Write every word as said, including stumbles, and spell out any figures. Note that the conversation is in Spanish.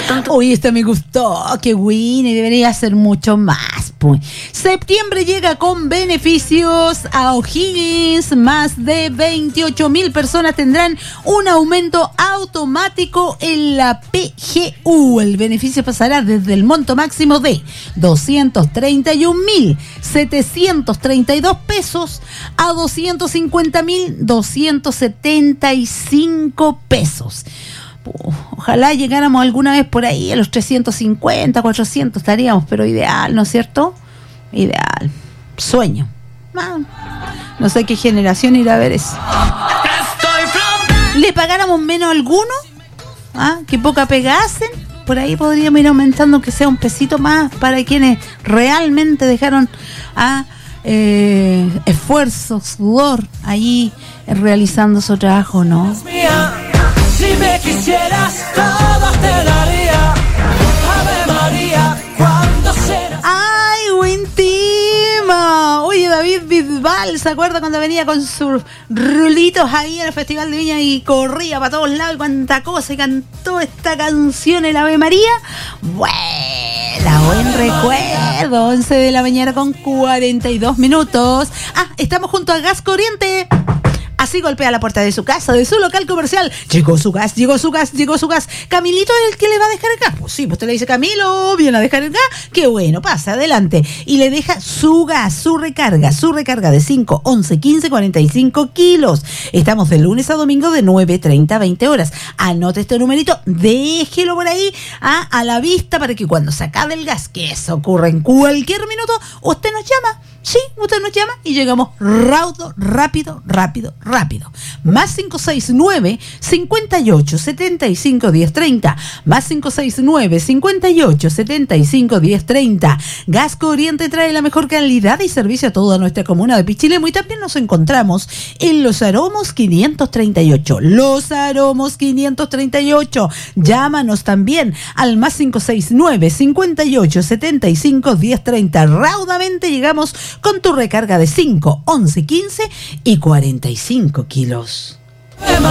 Uy, esta me gustó, qué buena, y debería ser mucho más, pues. Septiembre llega con beneficios a O'Higgins. Más de veintiocho mil personas tendrán un aumento automático en la P G U. El beneficio pasará desde el monto máximo de doscientos treinta y un mil setecientos treinta y dos pesos a doscientos cincuenta mil doscientos setenta y cinco pesos. Ojalá llegáramos alguna vez por ahí a los trescientos cincuenta, cuatrocientos estaríamos, pero ideal, ¿no es cierto? Ideal. Sueño. No sé qué generación irá a ver eso. ¿Le pagáramos menos a alguno? ¿Ah? ¿Qué poca pega hacen? Por ahí podríamos ir aumentando, que sea un pesito más para quienes realmente dejaron a eh, esfuerzo, sudor ahí realizando su trabajo, ¿no? Si me quisieras, todo te daría. Ave María, ¿cuándo será? ¡Ay, buen tema! Oye, David Bisbal, ¿se acuerda cuando venía con sus rulitos ahí en el Festival de Viña y corría para todos lados y cuánta cosa y cantó esta canción, el Ave María? Buena, buen recuerdo. once de la mañana con cuarenta y dos minutos. Ah, estamos junto a Gas Corriente. Así golpea la puerta de su casa, de su local comercial. Llegó su gas, llegó su gas, llegó su gas. ¿Camilito es el que le va a dejar el gas? Pues sí, pues usted le dice, Camilo, viene a dejar el gas. Qué bueno, pasa, adelante. Y le deja su gas, su recarga, su recarga de cinco, once, quince, cuarenta y cinco kilos. Estamos de lunes a domingo de nueve, treinta, veinte horas. Anote este numerito, déjelo por ahí a, a la vista para que cuando se acabe el gas, que eso ocurre en cualquier minuto, usted nos llama. Sí, usted nos llama y llegamos raudo, rápido, rápido, rápido. Más cinco seis nueve, cincuenta y ocho, setenta y cinco, diez, treinta. Más cinco seis nueve, cincuenta y ocho, setenta y cinco, diez, treinta. Gas Corriente trae la mejor calidad y servicio a toda nuestra comuna de Pichilemu y también nos encontramos en Los Aromos quinientos treinta y ocho. Los Aromos quinientos treinta y ocho. Llámanos también al más cinco seis nueve, cincuenta y ocho, setenta y cinco, diez, treinta. Raudamente llegamos con tu recarga de cinco, once, quince y cuarenta y cinco kilos.